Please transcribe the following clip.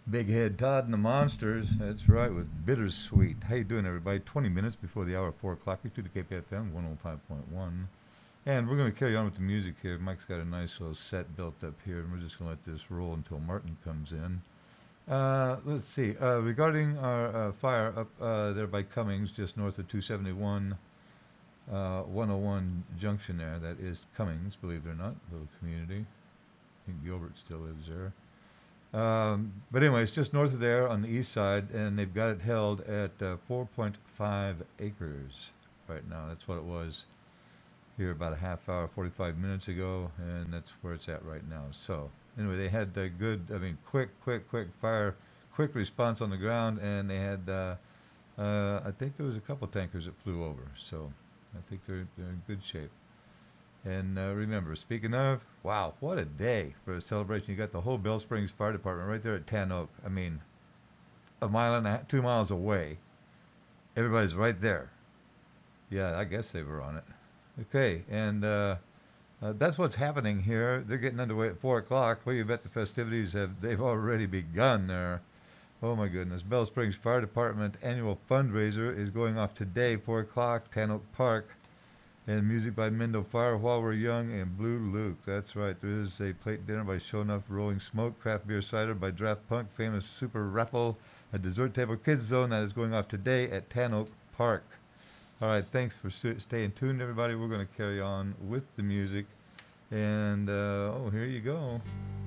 Big Head Todd and the Monsters. That's right, with Bittersweet. How you doing, everybody? 20 minutes before the hour of 4 o'clock. We do the KPFM 105.1. And we're going to carry on with the music here. Mike's got a nice little set built up here, and we're just going to let this roll until Martin comes in. Let's see. Regarding our fire up there by Cummings, just north of 271, 101 Junction there. That is Cummings, believe it or not, little community. I think Gilbert still lives there. But anyway, it's just north of there on the east side, and they've got it held at 4.5 acres right now. That's what it was here about a half hour, 45 minutes ago, and that's where it's at right now. So anyway, they had good, I mean, quick fire, quick response on the ground, and they had, I think there was a couple tankers that flew over. So I think they're in good shape. And remember, speaking of, wow, what a day for a celebration. You got the whole Bell Springs Fire Department right there at Tan Oak. I mean, a mile and a half, 2 miles away. Everybody's right there. Yeah, I guess they were on it. Okay, and that's what's happening here. They're getting underway at 4 o'clock. Well, you bet the festivities they've already begun there. Oh my goodness. Bell Springs Fire Department annual fundraiser is going off today, 4 o'clock, Tan Oak Park. And music by Mendo Fire, While We're Young, and Blue Luke. That's right. There is a plate dinner by Show Enough Rolling Smoke, craft beer cider by Draft Punk, famous super raffle, a dessert table kids zone that is going off today at Tan Oak Park. All right, thanks for staying tuned, everybody. We're going to carry on with the music. And, oh, here you go.